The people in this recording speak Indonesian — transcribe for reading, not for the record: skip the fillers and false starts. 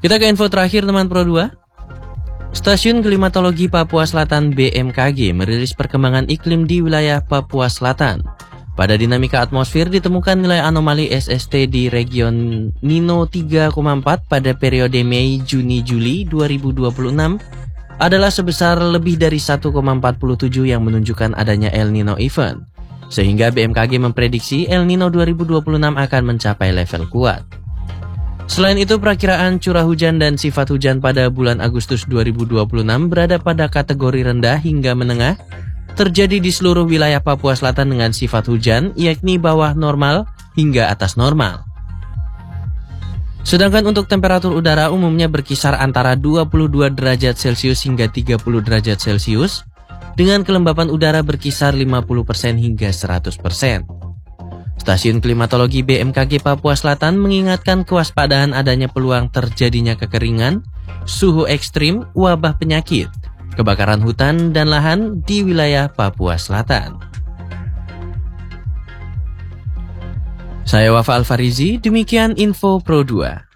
Kita ke info terakhir teman Pro 2. Stasiun Klimatologi Papua Selatan BMKG merilis perkembangan iklim di wilayah Papua Selatan. Pada dinamika atmosfer ditemukan nilai anomali SST di region Nino 3,4 pada periode Mei, Juni, Juli 2026 adalah sebesar lebih dari 1,47 yang menunjukkan adanya El Nino event. Sehingga BMKG memprediksi El Nino 2026 akan mencapai level kuat. Selain itu, perakiraan curah hujan dan sifat hujan pada bulan Agustus 2026 berada pada kategori rendah hingga menengah, terjadi di seluruh wilayah Papua Selatan dengan sifat hujan, yakni bawah normal hingga atas normal. Sedangkan untuk temperatur udara umumnya berkisar antara 22 derajat Celcius hingga 30 derajat Celcius, dengan kelembapan udara berkisar 50% hingga 100%. Stasiun Klimatologi BMKG Papua Selatan mengingatkan kewaspadaan adanya peluang terjadinya kekeringan, suhu ekstrim, wabah penyakit, kebakaran hutan dan lahan di wilayah Papua Selatan. Saya Wafa Alfarizi, demikian info Pro 2.